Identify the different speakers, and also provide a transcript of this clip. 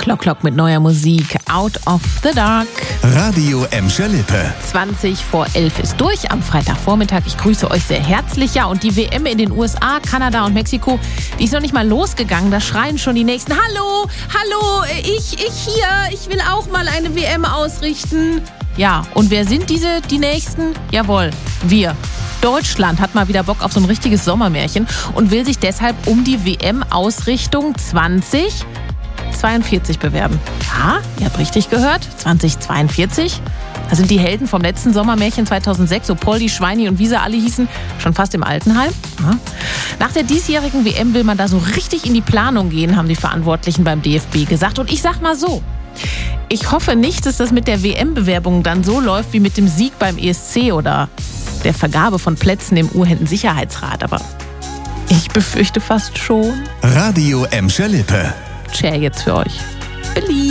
Speaker 1: Clock mit neuer Musik. Out of the Dark.
Speaker 2: Radio Emscher Lippe.
Speaker 1: 11:20 ist durch am Freitagvormittag. Ich grüße euch sehr herzlich. Ja, und die WM in den USA, Kanada und Mexiko, die ist noch nicht mal losgegangen. Da schreien schon die Nächsten. Hallo, ich hier. Ich will auch mal eine WM ausrichten. Ja, und wer sind die Nächsten? Jawohl, wir. Deutschland hat mal wieder Bock auf so ein richtiges Sommermärchen und will sich deshalb um die WM-Ausrichtung 2042 bewerben. Ja, ihr habt richtig gehört, 2042. Da sind die Helden vom letzten Sommermärchen 2006, so Poldi, Schweini und wie sie alle hießen, schon fast im Altenheim. Ja. Nach der diesjährigen WM will man da so richtig in die Planung gehen, haben die Verantwortlichen beim DFB gesagt. Und ich sag mal so, ich hoffe nicht, dass das mit der WM-Bewerbung dann so läuft wie mit dem Sieg beim ESC oder der Vergabe von Plätzen im U-Händen-Sicherheitsrat, aber ich befürchte fast schon.
Speaker 2: Radio Emscher Lippe.
Speaker 1: Tschä jetzt für euch. Beliebt.